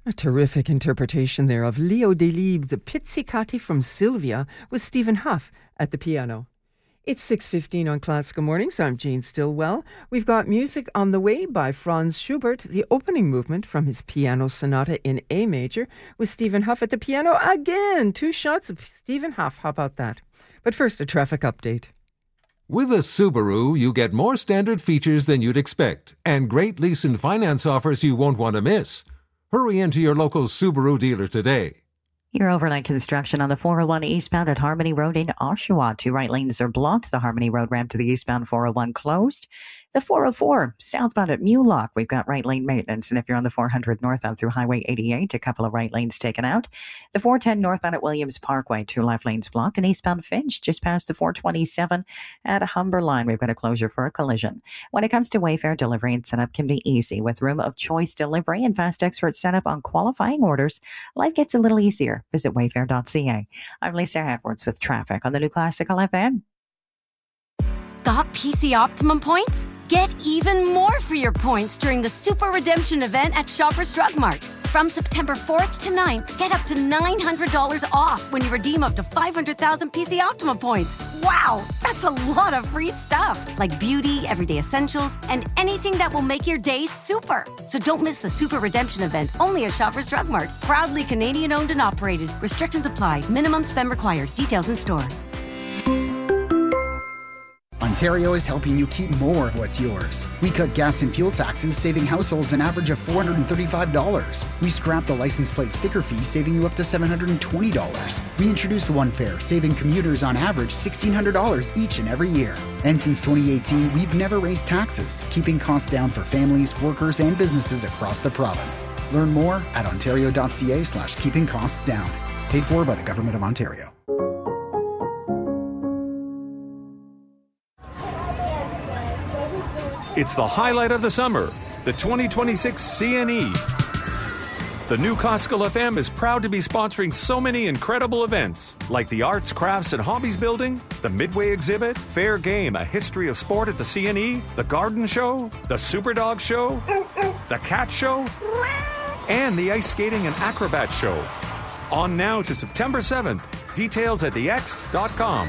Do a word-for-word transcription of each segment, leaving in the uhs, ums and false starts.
A terrific interpretation there of Leo Delibes' Pizzicati from Sylvia with Stephen Huff at the piano. It's six fifteen on Classical Mornings. I'm Jane Stillwell. We've got music on the way by Franz Schubert, the opening movement from his piano sonata in A major, with Stephen Huff at the piano again. Two shots of Stephen Huff. How about that? But first, a traffic update. With a Subaru, you get more standard features than you'd expect, and great lease and finance offers you won't want to miss. Hurry into your local Subaru dealer today. Your overnight construction on the four oh one eastbound at Harmony Road in Oshawa. Two right lanes are blocked. The Harmony Road ramp to the eastbound four oh one closed. The four oh four southbound at Mulock, we've got right lane maintenance. And if you're on the four hundred northbound through Highway eighty-eight, a couple of right lanes taken out. The four ten northbound at Williams Parkway, two left lanes blocked. And eastbound Finch, just past the four twenty-seven at Humberline, we've got a closure for a collision. When it comes to Wayfair, delivery and setup can be easy. With room of choice delivery and fast expert setup on qualifying orders, life gets a little easier. Visit wayfair dot c a. I'm Lisa Edwards with traffic on the new Classical F M. Got P C Optimum points? Get even more for your points during the Super Redemption event at Shoppers Drug Mart. From September fourth to ninth, get up to nine hundred dollars off when you redeem up to five hundred thousand P C Optimum points. Wow, that's a lot of free stuff, like beauty, everyday essentials, and anything that will make your day super. So don't miss the Super Redemption event only at Shoppers Drug Mart. Proudly Canadian-owned and operated. Restrictions apply. Minimum spend required. Details in store. Ontario is helping you keep more of what's yours. We cut gas and fuel taxes, saving households an average of four hundred thirty-five dollars. We scrapped the license plate sticker fee, saving you up to seven hundred twenty dollars. We introduced One Fare, saving commuters on average one thousand six hundred dollars each and every year. And since twenty eighteen, we've never raised taxes, keeping costs down for families, workers, and businesses across the province. Learn more at ontario dot c a slash keeping costs down. Paid for by the Government of Ontario. It's the highlight of the summer, the twenty twenty-six C N E. The new Classical F M is proud to be sponsoring so many incredible events, like the Arts, Crafts, and Hobbies Building, the Midway Exhibit, Fair Game, a history of sport at the C N E, the Garden Show, the Superdog Show, the Cat Show, and the Ice Skating and Acrobat Show. On now to September seventh. Details at the x dot com.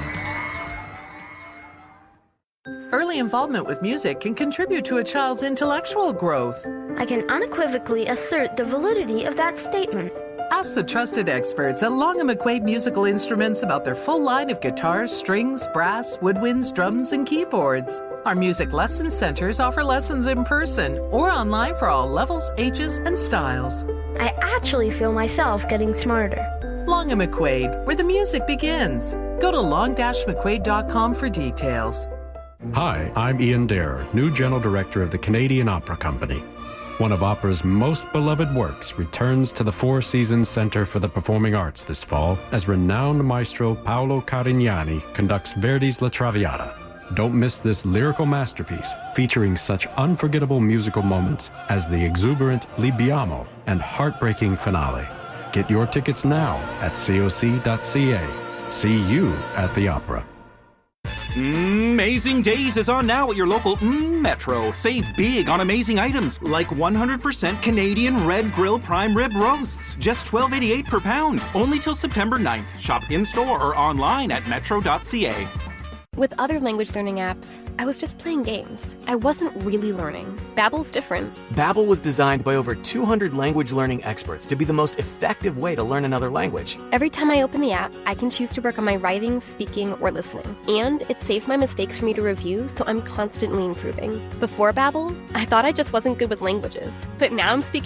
Early involvement with music can contribute to a child's intellectual growth. I can unequivocally assert the validity of that statement. Ask the trusted experts at Long and McQuaid Musical Instruments about their full line of guitars, strings, brass, woodwinds, drums, and keyboards. Our music lesson centers offer lessons in person or online for all levels, ages, and styles. I actually feel myself getting smarter. Long and McQuaid, where the music begins. Go to long dash mcquaid dot com for details. Hi, I'm Ian Dare, new General Director of the Canadian Opera Company. One of opera's most beloved works returns to the Four Seasons Center for the Performing Arts this fall as renowned maestro Paolo Carignani conducts Verdi's La Traviata. Don't miss this lyrical masterpiece featuring such unforgettable musical moments as the exuberant Libiamo and heartbreaking finale. Get your tickets now at c o c dot c a. See you at the opera. Amazing Days is on now at your local mm, Metro. Save big on amazing items like one hundred percent Canadian Red Grill Prime Rib Roasts. Just twelve eighty-eight per pound. Only till September ninth. Shop in-store or online at metro dot c a. With other language learning apps, I was just playing games. I wasn't really learning. Babbel's different. Babbel was designed by over two hundred language learning experts to be the most effective way to learn another language. Every time I open the app, I can choose to work on my writing, speaking, or listening. And it saves my mistakes for me to review, so I'm constantly improving. Before Babbel, I thought I just wasn't good with languages. But now I'm speaking